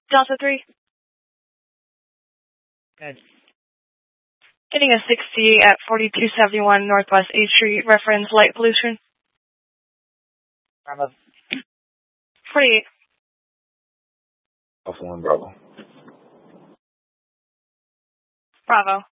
Delta 3. Good. Getting a 60 at 4271 Northwest 8th Street, reference light pollution. Bravo. 48. Alpha 1 Bravo. Bravo.